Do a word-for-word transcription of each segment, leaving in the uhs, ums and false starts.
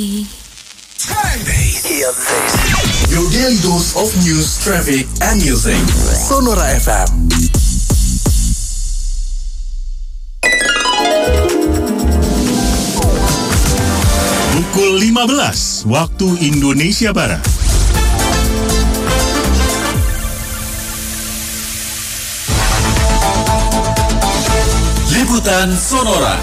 Hear this. Your daily dose of news, traffic, and music. Sonora F M. Pukul lima belas waktu Indonesia Barat. Liputan Sonora.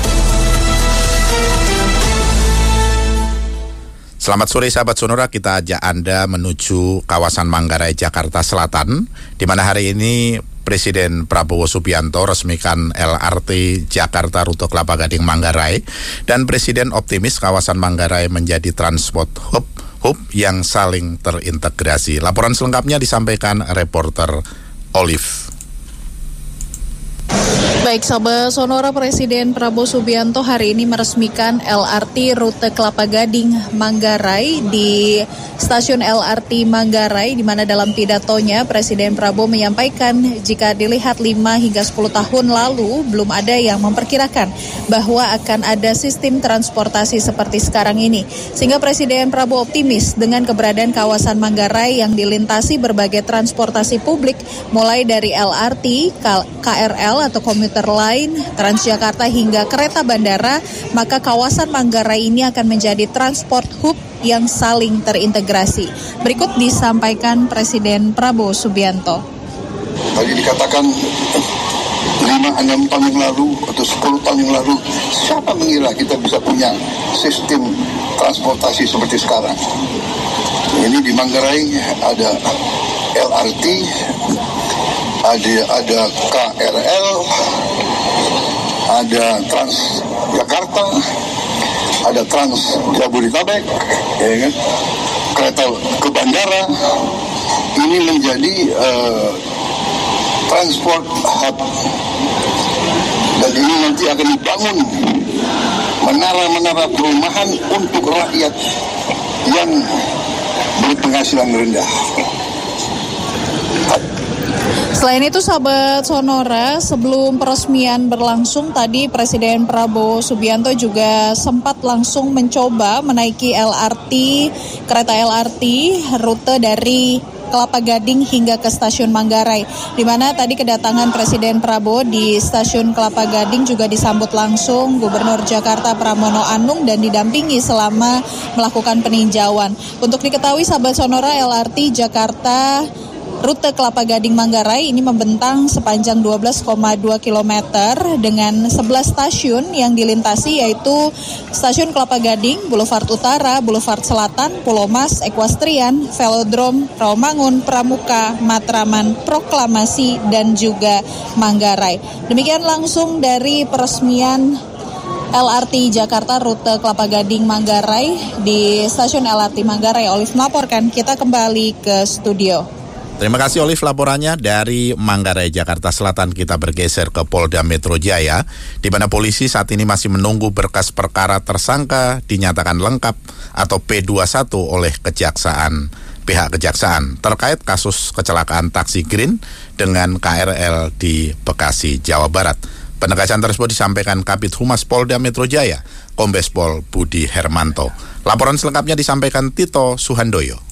Selamat sore sahabat Sonora, kita ajak Anda menuju kawasan Manggarai, Jakarta Selatan, di mana hari ini Presiden Prabowo Subianto resmikan L R T Jakarta rute Kelapa Gading Manggarai, dan Presiden optimis kawasan Manggarai menjadi transport hub, hub yang saling terintegrasi. Laporan selengkapnya disampaikan reporter Olive. Baik sahabat Sonora, Presiden Prabowo Subianto hari ini meresmikan L R T rute Kelapa Gading Manggarai di stasiun L R T Manggarai, di mana dalam pidatonya Presiden Prabowo menyampaikan jika dilihat lima hingga sepuluh tahun lalu belum ada yang memperkirakan bahwa akan ada sistem transportasi seperti sekarang ini. Sehingga Presiden Prabowo optimis dengan keberadaan kawasan Manggarai yang dilintasi berbagai transportasi publik mulai dari L R T, K R L atau komuter lain, Transjakarta hingga kereta bandara, maka kawasan Manggarai ini akan menjadi transport hub yang saling terintegrasi. Berikut disampaikan Presiden Prabowo Subianto. Tadi dikatakan lima enam tahun yang lalu atau sepuluh tahun yang lalu, siapa mengira kita bisa punya sistem transportasi seperti sekarang? Ini di Manggarai ada L R T, ada ada K R L, ada Transjakarta, ada Trans Jabodetabek, ya kan? Kereta ke bandara. Ini menjadi uh, transport hub, dan ini nanti akan dibangun menara-menara perumahan untuk rakyat yang berpenghasilan rendah. Selain itu sahabat Sonora, sebelum peresmian berlangsung tadi Presiden Prabowo Subianto juga sempat langsung mencoba menaiki L R T, kereta L R T rute dari Kelapa Gading hingga ke stasiun Manggarai, di mana tadi kedatangan Presiden Prabowo di stasiun Kelapa Gading juga disambut langsung Gubernur Jakarta Pramono Anung dan didampingi selama melakukan peninjauan. Untuk diketahui sahabat Sonora, L R T Jakarta rute Kelapa Gading Manggarai ini membentang sepanjang dua belas koma dua kilometer dengan sebelas stasiun yang dilintasi, yaitu Stasiun Kelapa Gading, Boulevard Utara, Boulevard Selatan, Pulau Mas, Equestrian, Velodrome, Rawamangun, Pramuka, Matraman, Proklamasi, dan juga Manggarai. Demikian langsung dari peresmian L R T Jakarta rute Kelapa Gading Manggarai di Stasiun L R T Manggarai. Olive melaporkan, kita kembali ke studio. Terima kasih Olive laporannya dari Manggarai, Jakarta Selatan. Kita bergeser ke Polda Metro Jaya, di mana polisi saat ini masih menunggu berkas perkara tersangka dinyatakan lengkap atau P dua puluh satu oleh kejaksaan, pihak kejaksaan terkait kasus kecelakaan taksi Green dengan K R L di Bekasi, Jawa Barat. Penegasan tersebut disampaikan Kabid Humas Polda Metro Jaya, Kombes Pol Budi Hermanto. Laporan selengkapnya disampaikan Tito Suhandoyo.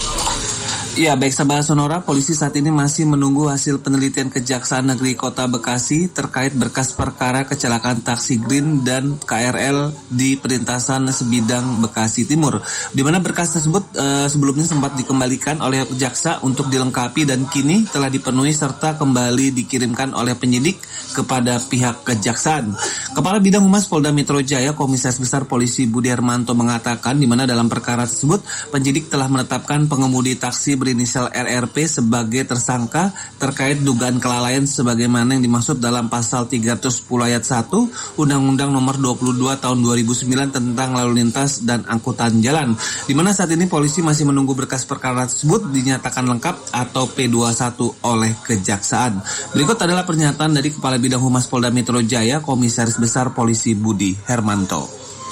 Ya, baik sahabat Sonora, polisi saat ini masih menunggu hasil penelitian Kejaksaan Negeri Kota Bekasi terkait berkas perkara kecelakaan taksi Green dan K R L di perlintasan Sebidang Bekasi Timur, di mana berkas tersebut eh, sebelumnya sempat dikembalikan oleh jaksa untuk dilengkapi dan kini telah dipenuhi serta kembali dikirimkan oleh penyidik kepada pihak kejaksaan. Kepala Bidang Humas Polda Metro Jaya, Komisaris Besar Polisi Budi Hermanto mengatakan di mana dalam perkara tersebut penyidik telah menetapkan pengemudi taksi berinisial R R P sebagai tersangka terkait dugaan kelalaian sebagaimana yang dimaksud dalam pasal tiga ratus sepuluh ayat satu Undang-Undang Nomor dua puluh dua Tahun dua ribu sembilan tentang lalu lintas dan angkutan jalan, di mana saat ini polisi masih menunggu berkas perkara tersebut dinyatakan lengkap atau P dua puluh satu oleh kejaksaan. Berikut adalah pernyataan dari Kepala Bidang Humas Polda Metro Jaya, Komisaris Besar Polisi Budi Hermanto.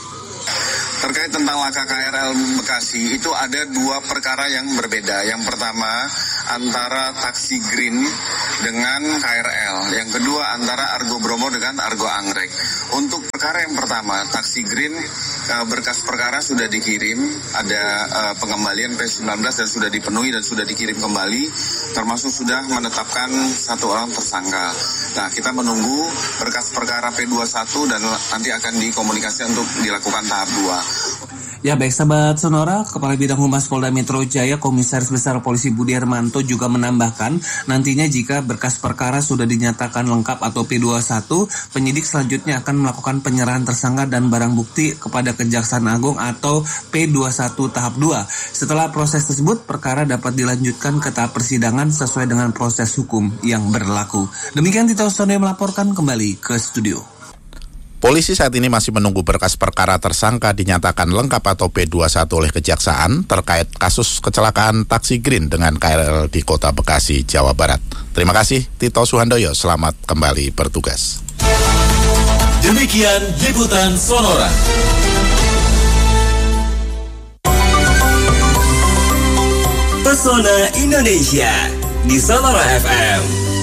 Terkait tentang laka K R L Bekasi, itu ada dua perkara yang berbeda. Yang pertama, antara taksi Green dengan K R L. Yang kedua antara Argo Bromo dengan Argo Anggrek. Untuk perkara yang pertama, taksi Green, uh, berkas perkara sudah dikirim, ada uh, pengembalian P sembilan belas dan sudah dipenuhi dan sudah dikirim kembali, termasuk sudah menetapkan satu orang tersangka. Nah, kita menunggu berkas perkara P dua puluh satu dan nanti akan dikomunikasikan untuk dilakukan tahap dua. Ya baik sahabat Sonora, Kepala Bidang Humas Polda Metro Jaya Komisaris Besar Polisi Budi Hermanto juga menambahkan nantinya jika berkas perkara sudah dinyatakan lengkap atau P dua puluh satu, penyidik selanjutnya akan melakukan penyerahan tersangka dan barang bukti kepada Kejaksaan Agung atau P dua puluh satu tahap dua. Setelah proses tersebut, perkara dapat dilanjutkan ke tahap persidangan sesuai dengan proses hukum yang berlaku. Demikian Tito Sonde melaporkan, kembali ke studio. Polisi saat ini masih menunggu berkas perkara tersangka dinyatakan lengkap atau P dua puluh satu oleh Kejaksaan terkait kasus kecelakaan taksi Green dengan K R L di Kota Bekasi, Jawa Barat. Terima kasih Tito Suhandoyo, selamat kembali bertugas. Demikian liputan Sonora. Pesona Indonesia di Sonora F M.